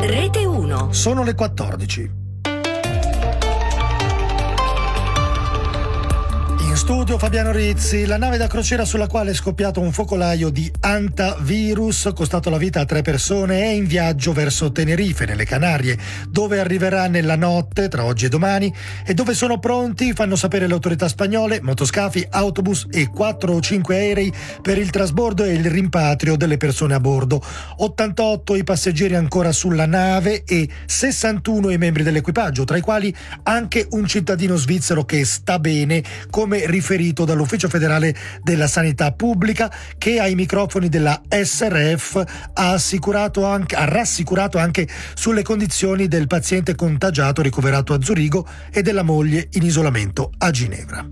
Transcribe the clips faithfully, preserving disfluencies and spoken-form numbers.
Rete uno. Sono le quattordici. In studio Fabiano Rizzi. La nave da crociera sulla quale è scoppiato un focolaio di antavirus, costato la vita a tre persone, è in viaggio verso Tenerife, nelle Canarie, dove arriverà nella notte tra oggi e domani e dove sono pronti, fanno sapere le autorità spagnole, motoscafi, autobus e quattro o cinque aerei per il trasbordo e il rimpatrio delle persone a bordo. ottantotto i passeggeri ancora sulla nave e sessantuno i membri dell'equipaggio, tra i quali anche un cittadino svizzero che sta bene, come riferito dall'Ufficio federale della sanità pubblica, che ai microfoni della S R F ha assicurato anche, ha rassicurato anche sulle condizioni del paziente contagiato ricoverato a Zurigo e della moglie in isolamento a Ginevra.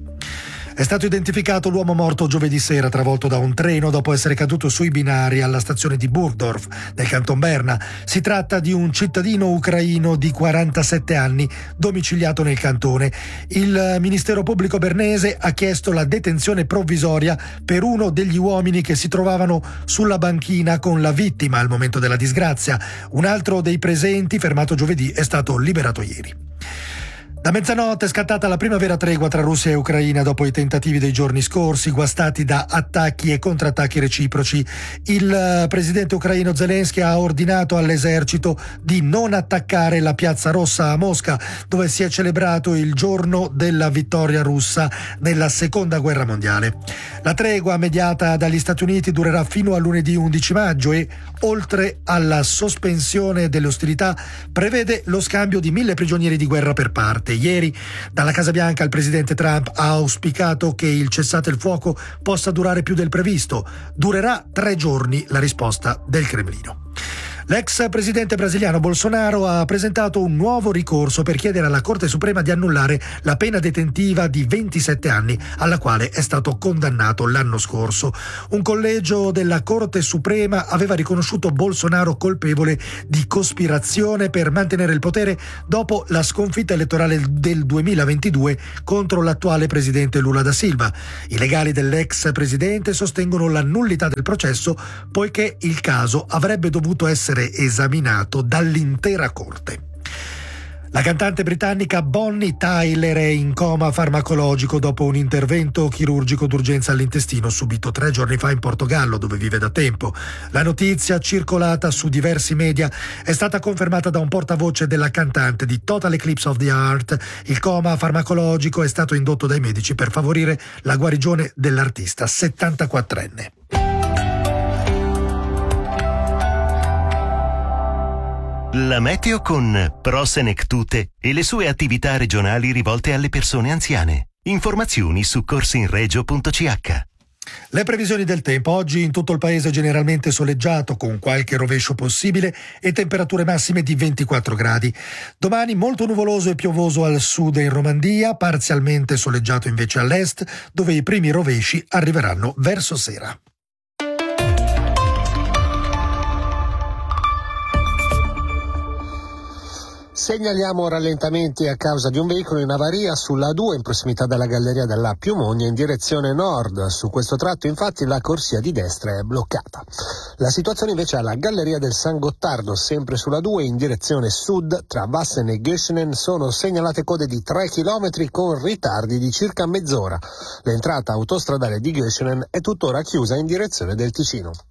È stato identificato l'uomo morto giovedì sera travolto da un treno dopo essere caduto sui binari alla stazione di Burgdorf, nel canton Berna. Si tratta di un cittadino ucraino di quarantasette anni, domiciliato nel cantone. Il Ministero Pubblico bernese ha chiesto la detenzione provvisoria per uno degli uomini che si trovavano sulla banchina con la vittima al momento della disgrazia. Un altro dei presenti, fermato giovedì, è stato liberato ieri. Da mezzanotte è scattata la prima vera tregua tra Russia e Ucraina dopo i tentativi dei giorni scorsi, guastati da attacchi e contrattacchi reciproci. Il presidente ucraino Zelensky ha ordinato all'esercito di non attaccare la Piazza Rossa a Mosca, dove si è celebrato il giorno della vittoria russa nella seconda guerra mondiale. La tregua mediata dagli Stati Uniti durerà fino a lunedì undici maggio e, oltre alla sospensione delle ostilità, prevede lo scambio di mille prigionieri di guerra per parte. Ieri dalla Casa Bianca il presidente Trump ha auspicato che il cessate il fuoco possa durare più del previsto. Durerà tre giorni la risposta del Cremlino. L'ex presidente brasiliano Bolsonaro ha presentato un nuovo ricorso per chiedere alla Corte Suprema di annullare la pena detentiva di ventisette anni alla quale è stato condannato l'anno scorso. Un collegio della Corte Suprema aveva riconosciuto Bolsonaro colpevole di cospirazione per mantenere il potere dopo la sconfitta elettorale del duemilaventidue contro l'attuale presidente Lula da Silva. I legali dell'ex presidente sostengono la nullità del processo poiché il caso avrebbe dovuto essere esaminato dall'intera corte. La cantante britannica Bonnie Tyler è in coma farmacologico dopo un intervento chirurgico d'urgenza all'intestino subito tre giorni fa in Portogallo, dove vive da tempo. La notizia, circolata su diversi media, è stata confermata da un portavoce della cantante di Total Eclipse of the Heart. Il coma farmacologico è stato indotto dai medici per favorire la guarigione dell'artista settantaquattrenne. La meteo con Pro Senectute e le sue attività regionali rivolte alle persone anziane. Informazioni su corsinregio punto c h. Le previsioni del tempo. Oggi in tutto il paese generalmente soleggiato con qualche rovescio possibile e temperature massime di ventiquattro gradi. Domani molto nuvoloso e piovoso al sud e in Romandia, parzialmente soleggiato invece all'est, dove i primi rovesci arriveranno verso sera. Segnaliamo rallentamenti a causa di un veicolo in avaria sulla A due in prossimità della galleria della Piumogna in direzione nord. Su questo tratto infatti la corsia di destra è bloccata. La situazione invece alla galleria del San Gottardo, sempre sulla due in direzione sud, tra Wassen e Göschenen sono segnalate code di tre chilometri con ritardi di circa mezz'ora. L'entrata autostradale di Göschenen è tuttora chiusa in direzione del Ticino.